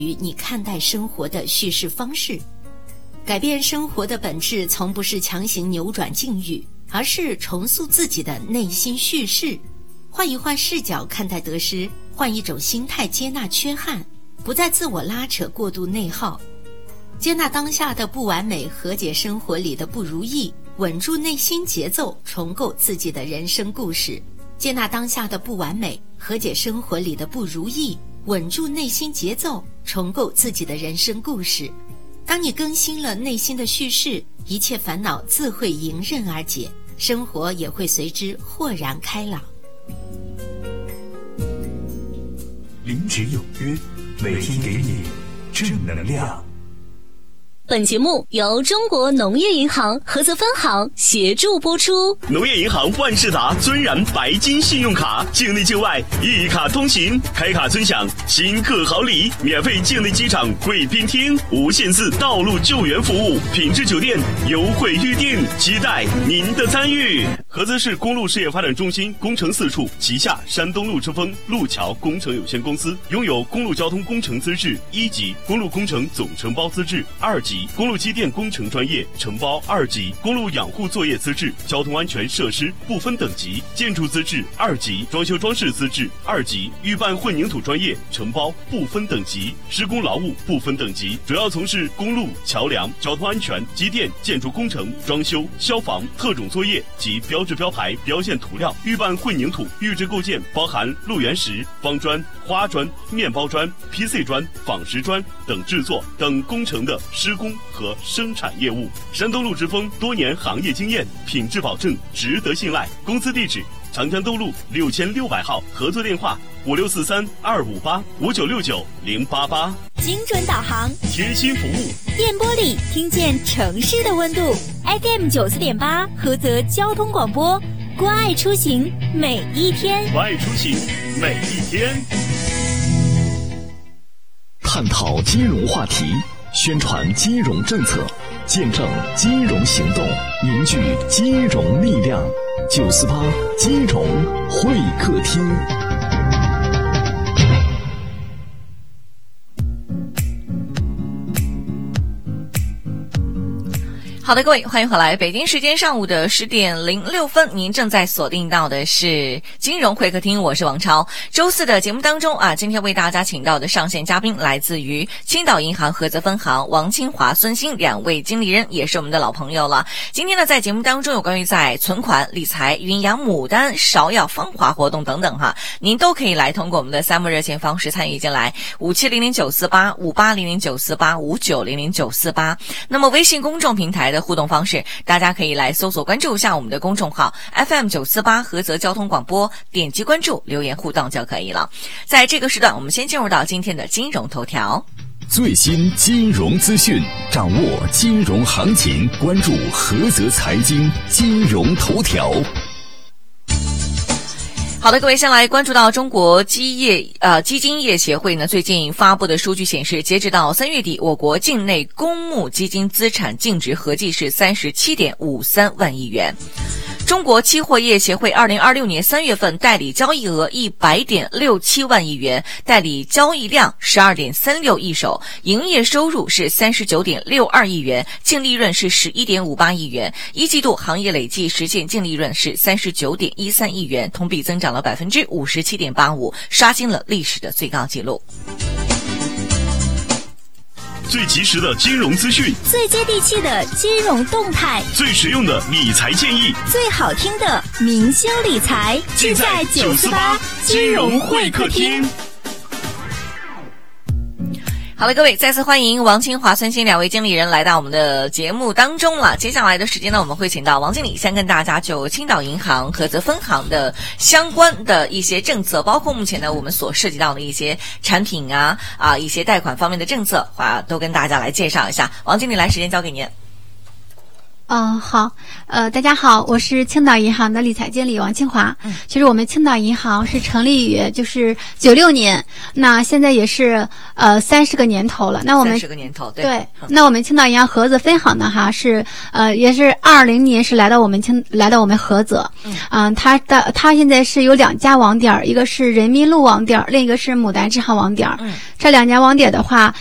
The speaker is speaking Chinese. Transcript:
于你看待生活的叙事方式。改变生活的本质从不是强行扭转境遇，而是重塑自己的内心叙事，换一换视角看待得失，换一种心态接纳缺憾，不再自我拉扯过度内耗，接纳当下的不完美，和解生活里的不如意，稳住内心节奏，重构自己的人生故事。接纳当下的不完美，和解生活里的不如意，稳住内心节奏，重构自己的人生故事。当你更新了内心的叙事，一切烦恼自会迎刃而解，生活也会随之豁然开朗。 零值有约，每天给你正能量。 本节目由中国农业银行菏泽分行协助播出。 农业银行万事达尊然白金信用卡，境内境外一卡通行，开卡尊享新客好礼，免费境内机场贵宾厅，无限次道路救援服务，品质酒店优惠预订，期待您的参与。菏泽市公路事业发展中心工程4处旗下山东路之风路桥工程有限公司拥有公路交通工程资质1级、公路工程总承包资质2级、公路机电工程专业承包2级、公路养护作业资质、交通安全设施不分等级、建筑资质2级、装修装饰资质2级、预拌混凝土专业承包不分等级、施工劳务不分等级，主要从事公路、桥梁、交通安全、机电、建筑工程、装修、消防、特种作业及标志标牌、标线涂料、预拌混凝土、预制构件，包含路缘石、方砖、花砖、面包砖、PC 砖、仿石砖等制作等工程的施工和生产业务。山东路之风多年行业经验，品质保证，值得信赖。公司地址：长江东路6600号，合作电话5643-258-5969-088。 精准导航， 贴心服务， 电波里听见城市的温度。FM 94.8，菏泽交通广播，关爱出行每一天， 关爱出行每一天。 探讨金融话题，宣传金融政策，见证金融行动，凝聚金融力量。948金融会客厅。 好的，各位，欢迎回来。北京时间上午的10点06分，您正在锁定到的是金融会客厅，我是王超。周四的节目当中今天为大家请到的上线嘉宾来自于青岛银行菏泽分行王清华、孙鑫两位经理人，也是我们的老朋友了。今天呢，在节目当中有关于在存款、理财、云阳、牡丹、芍药、芳华活动等等您都可以来通过我们的3部热线方式参与进来，5700-948、5800-948、5900-948。那么微信公众平台的互动方式，大家可以来搜索关注一下我们的公众号 FM 948菏泽交通广播，点击关注留言互动就可以了。在这个时段，我们先进入到今天的金融头条。 最新金融资讯，掌握金融行情，关注菏泽财经金融头条。 好的，各位，先来关注到中国基金业协会呢最近发布的数据显示，截止到3月底，我国境内公募基金资产净值合计是 37.53 万亿元。中国期货业协会2026年3月份代理交易额 100.67 万亿元，代理交易量 12.36 亿手，营业收入是 39.62 亿元，净利润是 11.58 亿元。一季度行业累计实现净利润是 39.13 亿元，同比增长了 57.85%， 刷新了历史的最高纪录。 最及时的金融资讯， 最接地气的金融动态， 最实用的理财建议， 最好听的明星理财，尽在948金融会客厅。 好了，各位，再次欢迎王清华、孙鑫两位经理人来到我们的节目当中了。接下来的时间呢，我们会请到王经理先跟大家就青岛银行菏泽分行的相关的一些政策，包括目前呢我们所涉及到的一些产品一些贷款方面的政策都跟大家来介绍一下。王经理，来，时间交给您。 好，大家好，我是青岛银行的理财经理王清华。其实我们青岛银行是成立于就是96年，那现在也是30个年头了。那我们 30个年头， 对，那我们青岛银行菏泽分行呢哈是也是2020年是来到我们菏泽。它现在是有2家网点，一个是人民路网点，另一个是牡丹支行网点。这2家网点的话，